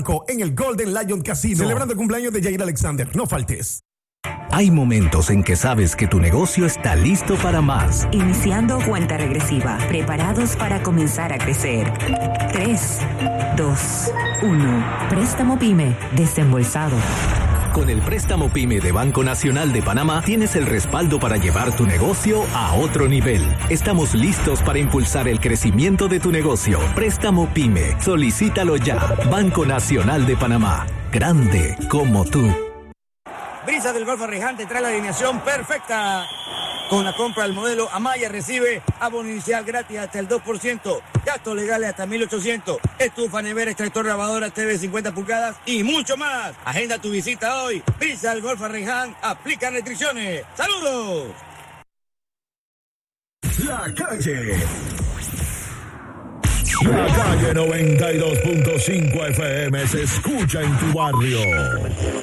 en el Golden Lion Casino. Celebrando el cumpleaños de Jair Alexander. No faltes. Hay momentos en que sabes que tu negocio está listo para más. Iniciando cuenta regresiva, preparados para comenzar a crecer. 3, 2, 1. Préstamo PYME desembolsado. Con el préstamo PYME de Banco Nacional de Panamá tienes el respaldo para llevar tu negocio a otro nivel. Estamos listos para impulsar el crecimiento de tu negocio. Préstamo PYME. Solicítalo ya. Banco Nacional de Panamá. Grande como tú. Brisa del Golf Arreján te trae la alineación perfecta. Con la compra del modelo Amaya recibe abono inicial gratis hasta el 2%, gastos legales hasta 1,800, estufa, nevera, extractor, lavadora, TV 50 pulgadas y mucho más. Agenda tu visita hoy. Brisa del Golf Arreján, aplica restricciones. ¡Saludos! La calle 92.5 FM se escucha en tu barrio.